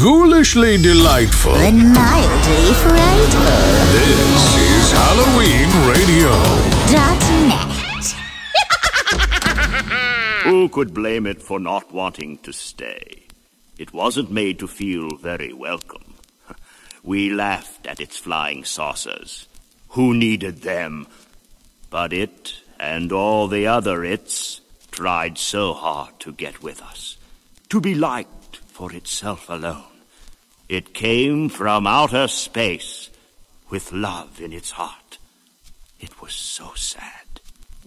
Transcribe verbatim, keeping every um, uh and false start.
ghoulishly delightful. And mildly frightful. This is Halloween Radio. Dot net. Who could blame it for not wanting to stay? It wasn't made to feel very welcome. We laughed at its flying saucers. Who needed them? But it, and all the other its, tried so hard to get with us. To be liked for itself alone. It came from outer space with love in its heart. It was so sad.